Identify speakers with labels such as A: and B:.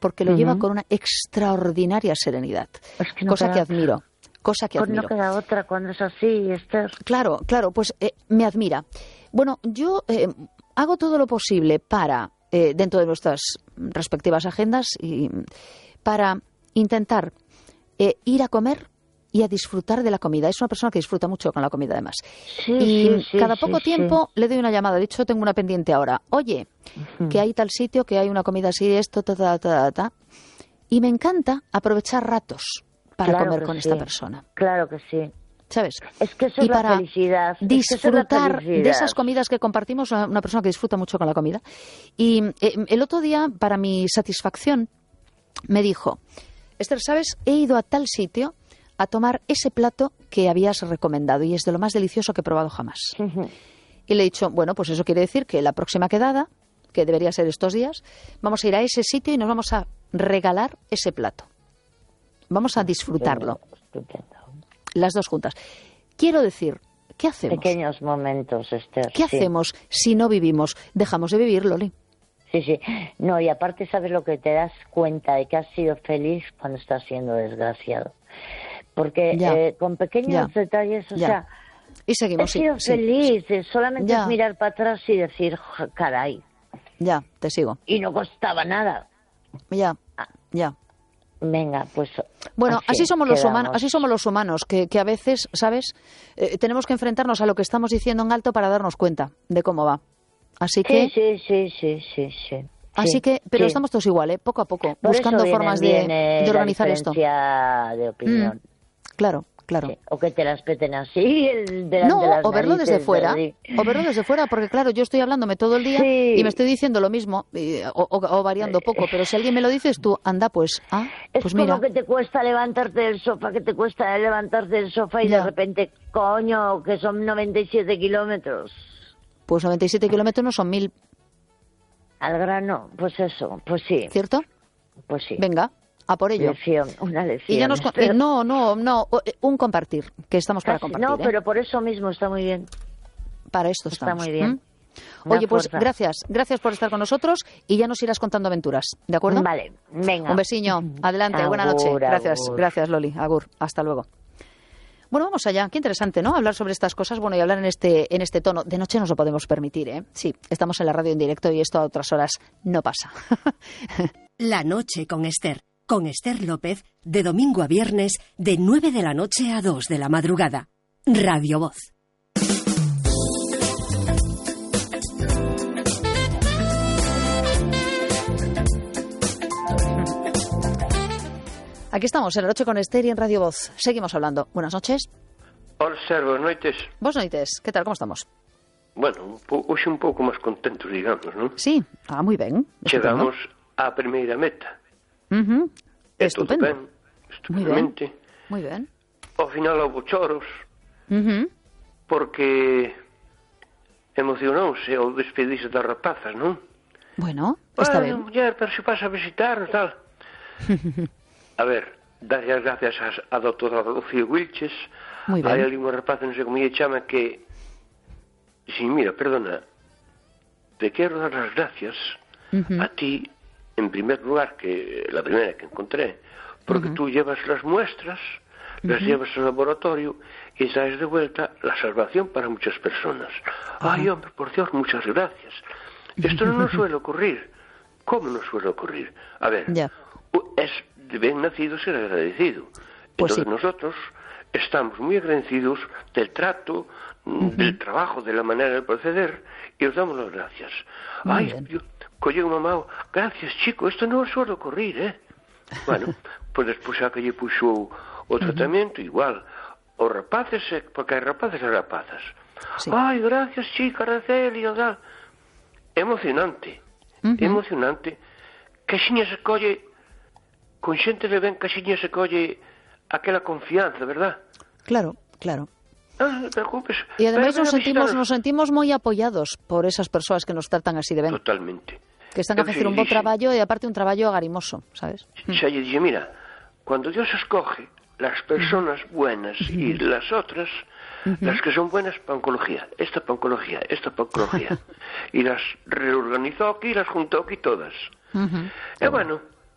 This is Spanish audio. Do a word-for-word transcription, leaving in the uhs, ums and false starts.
A: porque lo
B: uh-huh.
A: lleva con una extraordinaria serenidad,
B: es que no
A: cosa
B: queda,
A: que admiro, cosa que
B: pues
A: admiro.
B: No queda otra cuando es así, Esther.
A: Claro, claro, pues eh, me admira. Bueno, yo eh, hago todo lo posible para, eh, dentro de nuestras respectivas agendas, y para intentar eh, ir a comer y a disfrutar de la comida. Es una persona que disfruta mucho con la comida, además.
B: Sí,
A: y
B: sí, sí,
A: cada
B: sí,
A: poco
B: sí.
A: tiempo le doy una llamada. De hecho, tengo una pendiente ahora. Oye, uh-huh. que hay tal sitio, que hay una comida así, esto, ta, ta, ta, ta. Y me encanta aprovechar ratos para
B: claro
A: comer con
B: sí.
A: esta persona.
B: Claro que sí.
A: ¿Sabes?
B: Es que eso
A: y
B: es la
A: para
B: felicidad.
A: disfrutar
B: es que es la felicidad.
A: de esas comidas que compartimos, una persona que disfruta mucho con la comida. Y eh, el otro día, para mi satisfacción, me dijo: Esther, ¿sabes? He ido a tal sitio a tomar ese plato que habías recomendado y es de lo más delicioso que he probado jamás. Uh-huh. Y le he dicho, bueno, pues eso quiere decir que la próxima quedada, que debería ser estos días, vamos a ir a ese sitio y nos vamos a regalar ese plato. Vamos a disfrutarlo.
B: Estupendo.
A: Las dos juntas. Quiero decir, ¿qué hacemos?
B: Pequeños momentos, Esther.
A: ¿Qué
B: sí.
A: hacemos si no vivimos? Dejamos de vivir, Loli.
B: Sí, sí. No, y aparte sabes lo que te das cuenta de que has sido feliz cuando estás siendo desgraciado. Porque eh, con pequeños
A: ya.
B: detalles, o
A: ya.
B: sea,
A: y seguimos,
B: he sido
A: sí,
B: feliz.
A: sí.
B: Solamente
A: ya.
B: es mirar para atrás y decir, caray.
A: Ya, te sigo.
B: Y no costaba nada.
A: Ya, ya.
B: Venga, pues.
A: Bueno, así, así somos
B: quedamos.
A: los humanos, así somos los humanos, que, que a veces, ¿sabes? Eh, tenemos que enfrentarnos a lo que estamos diciendo en alto para darnos cuenta de cómo va. Así que.
B: Sí, sí, sí, sí, sí, sí.
A: Así
B: sí,
A: que, pero
B: sí.
A: estamos todos igual, ¿eh? Poco a poco,
B: Por
A: buscando
B: eso
A: formas de,
B: viene
A: de organizar
B: la
A: esto.
B: de opinión.
A: Mm, claro, claro.
B: Sí. O que te las peten así, el delante
A: no,
B: de las
A: o verlo desde fuera,
B: de...
A: o verlo desde fuera, porque claro, yo estoy hablándome todo el día
B: sí.
A: y me estoy diciendo lo mismo, y, o, o, o variando poco, pero si alguien me lo dices tú, anda, pues, ah,
B: es
A: pues
B: como
A: mira.
B: que te cuesta levantarte del sofá, que te cuesta levantarte del sofá y
A: ya.
B: de repente, coño, que son noventa y siete kilómetros.
A: Pues noventa y siete kilómetros no son mil.
B: Al grano, pues eso, pues sí.
A: ¿Cierto?
B: Pues sí.
A: Venga, a por ello.
B: Lección, una lección.
A: Y ya nos,
B: pero...
A: no, no, no, un compartir, que estamos para
B: Casi,
A: compartir.
B: No,
A: ¿eh?
B: pero por eso mismo está muy bien.
A: Para esto
B: está
A: estamos.
B: Está muy bien.
A: ¿Mm? Oye, pues fuerza. gracias, gracias por estar con nosotros y ya nos irás contando aventuras, ¿de acuerdo?
B: Vale, venga.
A: Un besiño, adelante,
B: agur,
A: buena noche. Gracias,
B: agur.
A: gracias Loli, agur, hasta luego. Bueno, vamos allá. Qué interesante, ¿no? Hablar sobre estas cosas, bueno, y hablar en este en este tono. De noche nos lo podemos permitir, ¿eh? Sí, estamos en la radio en directo y esto a otras horas no pasa.
C: La noche con Esther, con Esther López, de domingo a viernes, de nueve de la noche a dos de la madrugada. Radio Voz.
A: Aquí estamos, en la noche con Esther y en Radio Voz. Seguimos hablando. Buenas noches.
D: Hola, Ser, boas noites.
A: Boas noites. Que tal, como estamos?
D: Bueno, hoxe un pouco máis contentos, digamos, non?
A: Sí, ah, moi ben.
D: Chegamos á primeira meta.
A: Uh-huh.
D: E
A: Estupendo.
D: todo ben, estupendamente.
A: Moi ben.
D: Ao final houve choros,
A: uh-huh.
D: porque emocionouse ao despedirse das rapazas, non?
A: Bueno, está ben.
D: Muller, pero se pasa a visitar, tal... A ver, darlle as gracias a doutora Rocío Wilches.
A: Hai
D: ali unha rapaz, non sei como lle chama, que... Si, mira, perdona, te quero dar as gracias uh-huh. a ti, en primer lugar, que la primera que encontré, porque uh-huh. tú llevas las muestras, uh-huh. las llevas al laboratorio y traes de vuelta la salvación para muchas personas. Uh-huh. Ay, hombre, por Dios, muchas gracias. Esto no nos suele ocurrir. ¿Cómo nos suele ocurrir? A ver,
A: yeah.
D: es de bien nacido ser agradecido.
A: Pues
D: Entonces
A: sí.
D: nosotros estamos muy agradecidos del trato, uh-huh. del trabajo, de la manera de proceder, y os damos las gracias.
A: Muy
D: Ay,
A: bien.
D: yo, colle un mamá, gracias chico, esto no suele ocurrir, ¿eh? Bueno, pues despois xa que lle puxo o tratamento, uh-huh. igual, os rapaces, porque hai rapaces e rapazas. Sí. Ay, gracias chica, Araceli, tal. Emocionante, uh-huh. emocionante, que xiña se colle, con xente de ben, que xiña se colle aquela confianza, verdad?
A: Claro, claro.
D: Ah, no te preocupes.
A: Y además
D: pero,
A: nos sentimos, nos sentimos moi apoyados por esas persoas que nos tratan así de ben.
D: Totalmente.
A: Que están a facer un bo traballo e aparte un traballo agarimoso, sabes?
D: Xa lle dixe, mira, cuando Dios escoge las personas buenas uh-huh. y las otras, uh-huh. las que son buenas para oncología, esta para oncología, esta para oncología, y las reorganizó aquí, las juntó aquí todas. Uh-huh. E bueno,